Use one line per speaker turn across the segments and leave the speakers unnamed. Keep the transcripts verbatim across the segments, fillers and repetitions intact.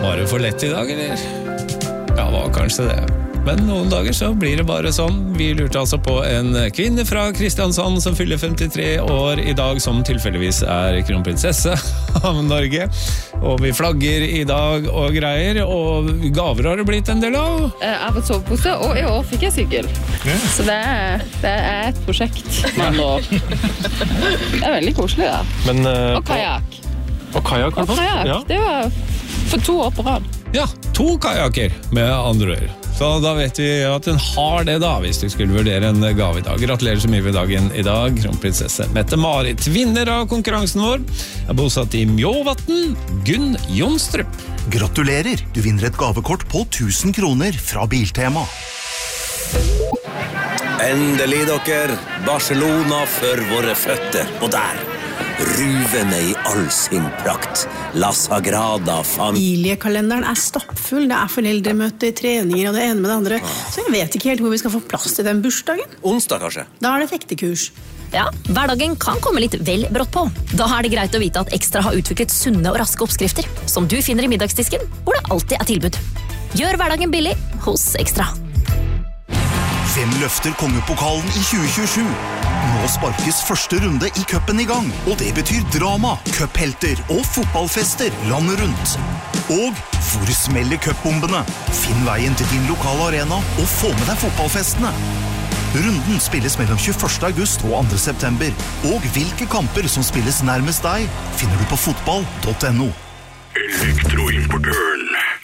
Var det for lett I dag, eller? Ja, var kanskje det. Men noen dager så blir det bare sånn. Vi lurte altså på en kvinne fra Kristiansand som fyller femtitre år I dag, som tilfeldigvis er kronprinsesse av Norge. Og vi flagger I dag og greier, og gaver har det blitt en del av.
Jeg har fått sovepose, og I år fikk jeg sykkel. Ja. Så det er, det er et prosjekt med andre år. Det er veldig koselig, da.
Men, uh,
og kajak.
Og kajak,
og kajak. Ja. Det var for to år på rad.
Ja, to kajaker med andre ord. Så da vet vi at den har det da, hvis du skulle vurdere en gave I dag. Gratulerer så mye ved dagen I dag, kronprinsesse Mette-Marit. Vinner av konkurransen vår er bosatt I Mjåvatn, Gunn Jonstrup.
Gratulerer, du vinner et gavekort på tusen kroner fra Biltema.
Endelig dere, Barcelona for våre føtter, og der ruvende I all sin prakt. La Sagrada Familia.
Familiekalenderen er stappfull. Det er foreldremøter, treninger og det ene med det andre. Så jeg vet ikke helt hvor vi skal få plass til den bursdagen.
Onsdag kanskje?
Da er det fektekurs.
Ja, hverdagen kan komme litt vel brått på. Da er det greit å vite at Ekstra har utviklet sunne og raske oppskrifter, som du finner I middagsdisken, hvor det alltid er tilbud. Gjør hverdagen billig hos Ekstra.
Hvem løfter kongepokalen I tjue tjuesju? Nå sparkes første runde I cupen I gang, og det betyr drama, cuphelter og fotballfester landet rundt. Og hvor smeller cupbombene? Finn veien til din lokale arena og få med deg fotballfestene. Runden spilles mellom tjueførste august og andre september, og hvilke kamper som spilles nærmest deg finner du på fotball punktum no.
Elektroimportøren.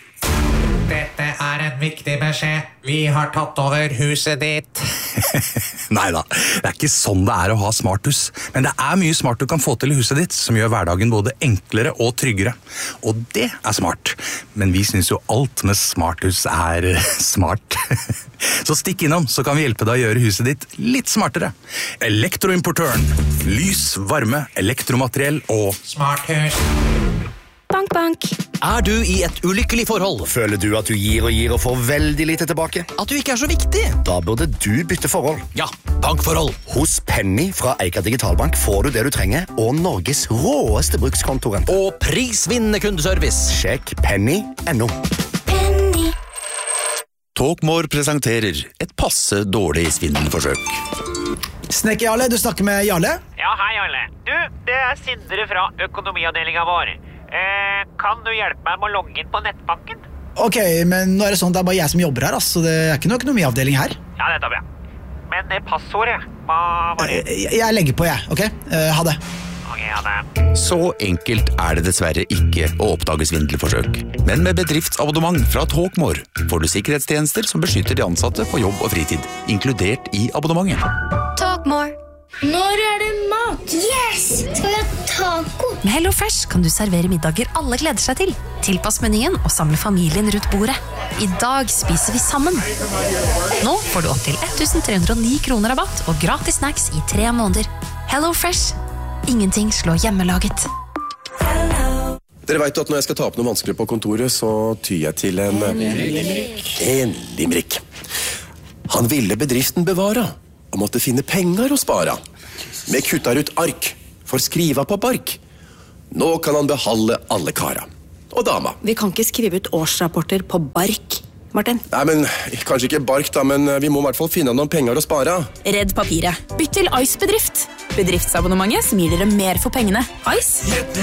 Dette er en viktig beskjed. Vi har tatt over huset ditt.
Neida, det er ikke sånn det er å ha smarthus. Men det er mye smart du kan få til I huset ditt, som gjør hverdagen både enklere og tryggere. Og det er smart. Men vi synes jo alt med smarthus er smart. Så stikk innom, så kan vi hjelpe deg å gjøre huset ditt litt smartere. Elektroimportøren. Lys, varme, elektromateriell og
smarthus.
Bank, bank.
Er du I et ulykkelig forhold? Føler du at du gir og gir og får veldig lite tilbake? At du ikke er så viktig? Da burde du bytte forhold.
Ja, bankforhold.
Hos Penny fra Eika Digitalbank får du det du trenger, og Norges råeste brukskontorrente.
Og prisvinnende kundeservice.
Sjekk penny punktum no.
Penny.
Talkmore presenterer et passe dårlig svindelforsøk.
Snekker Jarle, du snakker med Jarle?
Ja, hei Jarle. Du, det er Sindre fra økonomiavdelingen vår. Eh, kan du hjelpe meg med å logge inn på nettbanken?
Ok, men nå er det sånn, det er bare jeg som jobber her, altså. Det er ikke noe økonomiavdeling her.
Ja, det tar vi. Men det passordet, hva var det?
Jeg, jeg legger på, jeg, ok? Uh, ha det.
Ok, ha det.
Så enkelt er det dessverre ikke å oppdage svindelforsøk. Men med bedriftsabonnement fra Talkmore får du sikkerhetstjenester som beskytter de ansatte på jobb og fritid, inkludert I abonnementet.
Talkmore.
Når er det mat? Yes! Skal vi ha taco?
Med HelloFresh kan du servere middager alle gleder seg til. Tilpass menyen og samle familien rundt bordet. I dag spiser vi sammen. Nå får du opp til ett tusen tre hundre og ni kroner rabatt og gratis snacks I tre måneder. HelloFresh. Ingenting slår hjemmelaget.
Dere vet at når jeg skal ta opp noe vanskelig på kontoret, så tyr jeg til en... En limerick. Han ville bedriften bevara, og måtte finne penger å spara. Vi kuttar ut ark, for skriva på bark. Nå kan han beholde alle kara. Og dama.
Vi kan ikke skrive ut årsrapporter på bark, Martin.
Nei, men kanskje ikke bark da, men vi må I hvert fall finne noen penger å spara.
Redd papiret. Bytt til Ice Bedrift. Bedriftsabonnementet som gir dere mer for pengene. Ice.